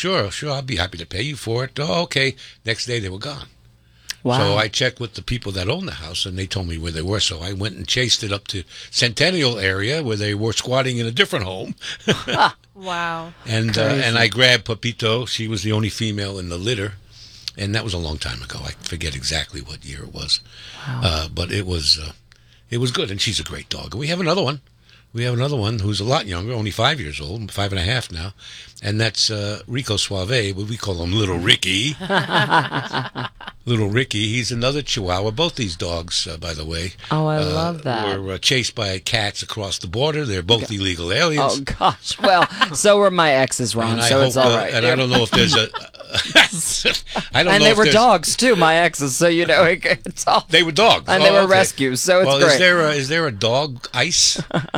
sure. I'll be happy to pay you for it. Oh, okay. Next day, they were gone. Wow. So I checked with the people that own the house, and they told me where they were. So I went and chased it up to Centennial area, where they were squatting in a different home. Wow. And I grabbed Pepito. She was the only female in the litter. And that was a long time ago. I forget exactly what year it was. Wow. But it was good, and she's a great dog. We have another one. Who's a lot younger, only 5 years old, 5.5 now, and that's Rico Suave, but we call him Little Ricky. Little Ricky, he's another Chihuahua. Both these dogs, by the way, Oh, I love that. were chased by cats across the border. They're both illegal aliens. Oh, gosh. Well, so were my exes, Ron, And I so it's hope, all right. and I don't know if there's a. I don't And know they if were there's- dogs, too, my exes, so, it's all... They were dogs, And they were okay. rescues, so it's well, great. is there a dog ice?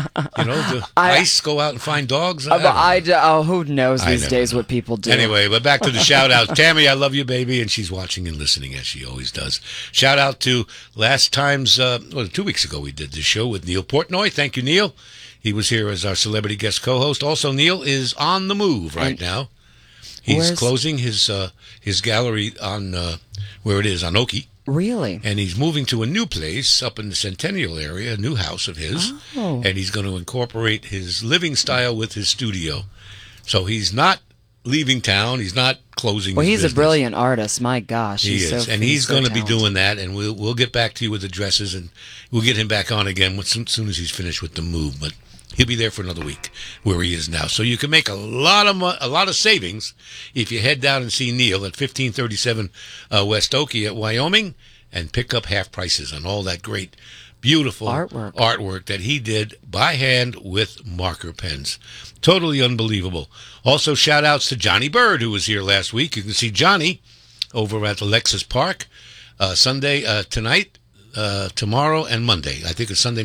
Do ice go out and find dogs? Who knows I these never days know. what people do. Anyway, but back to the shout outs. Tammy, I love you, baby, and she's watching and listening as she always does. Shout out to last time's 2 weeks ago we did this show with Neil Portnoy. Thank you, Neil. He was here as our celebrity guest co-host. Also, Neil is on the move right now. He's closing his gallery on where it is on Oki. Really? And he's moving to a new place up in the Centennial area, a new house of his. Oh. And he's going to incorporate his living style with his studio. So he's not leaving town. He's not closing Well, his he's business. a brilliant artist. My gosh. He he's is. so And he's going to be talented. doing that. And we'll get back to you with addresses. And we'll get him back on again as soon as he's finished with the move. But he'll be there for another week where he is now. So you can make a lot of savings if you head down and see Neil at 1537 West Oki at Wyoming and pick up half prices on all that great, beautiful artwork that he did by hand with marker pens. Totally unbelievable. Also, shout outs to Johnny Bird, who was here last week. You can see Johnny over at the Lexus Park Sunday, tonight, tomorrow, and Monday. I think it's Sunday,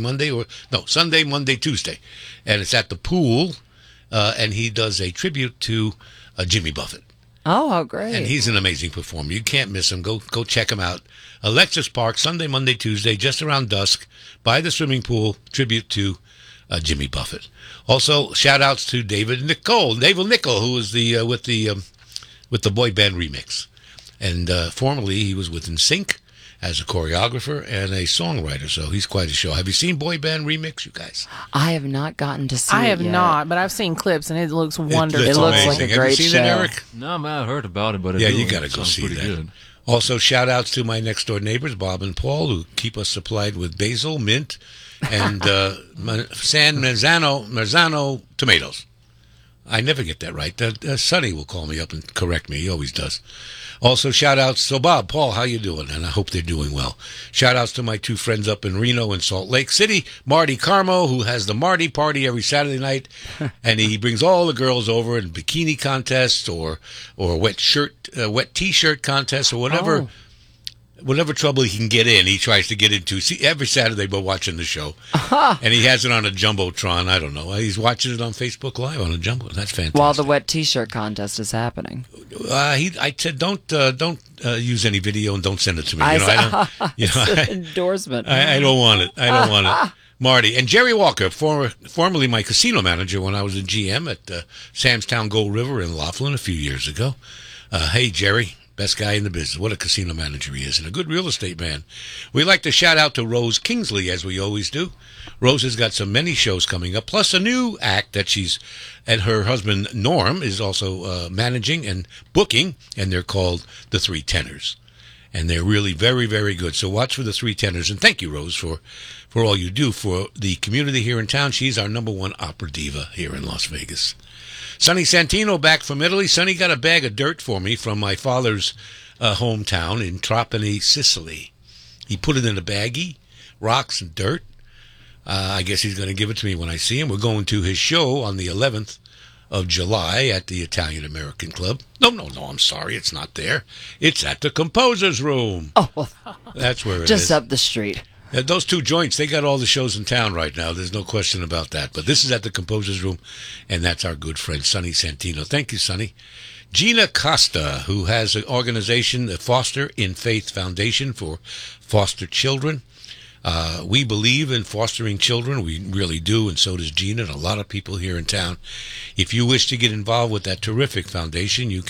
Monday, Tuesday. And it's at the pool, and he does a tribute to Jimmy Buffett. Oh, how great. And he's an amazing performer. You can't miss him. Go check him out. Alexis Park, Sunday, Monday, Tuesday, just around dusk, by the swimming pool, tribute to Jimmy Buffett. Also, shout-outs to David Nicol, who was with the boy band Remix. And formerly, he was with NSYNC as a choreographer and a songwriter, so he's quite a show. Have you seen Boy Band Remix, you guys? I have not gotten to see it I have yet. not, but I've seen clips, and it looks wonderful. It looks amazing. like a Have great you seen it, show. Eric? No, man, I heard about it, but Yeah, you got to go see pretty that. good. Also, shout-outs to my next-door neighbors, Bob and Paul, who keep us supplied with basil, mint, and San Marzano tomatoes. I never get that right. Sonny will call me up and correct me. He always does. Also, shout-outs. So, Bob, Paul, how you doing? And I hope they're doing well. Shout-outs to my two friends up in Reno and Salt Lake City. Marty Carmo, who has the Marty Party every Saturday night. And he brings all the girls over in bikini contests or wet T-shirt contests or whatever. Oh. Whatever trouble he can get in, he tries to get into. See, every Saturday we're watching the show. And he has it on a Jumbotron. I don't know. He's watching it on Facebook Live on a Jumbo. That's fantastic. While the wet T-shirt contest is happening. I said, don't use any video and don't send it to me. It's an endorsement. I don't want it. Marty and Jerry Walker, formerly my casino manager when I was a GM at Samstown Gold River in Laughlin a few years ago. Hey, Jerry. Best guy in the business. What a casino manager he is, and a good real estate man. We'd like to shout out to Rose Kingsley, as we always do. Rose has got many shows coming up, plus a new act that and her husband, Norm, is also managing and booking, and they're called The Three Tenors. And they're really very, very good. So watch for The Three Tenors, and thank you, Rose, for all you do for the community here in town. She's our number one opera diva here in Las Vegas. Sonny Santino back from Italy. Sonny got a bag of dirt for me from my father's hometown in Trapani, Sicily. He put it in a baggie, rocks and dirt. I guess he's going to give it to me when I see him. We're going to his show on the 11th of July at the Italian American Club. No, I'm sorry. It's not there. It's at the Composer's Room. Oh, well, that's where it is. just up the street. Those two joints, they got all the shows in town right now. There's no question about that. But this is at the Composer's Room, and that's our good friend, Sonny Santino. Thank you, Sonny. Gina Costa, who has an organization, the Foster in Faith Foundation for foster children. We believe in fostering children. We really do, and so does Gina and a lot of people here in town. If you wish to get involved with that terrific foundation, you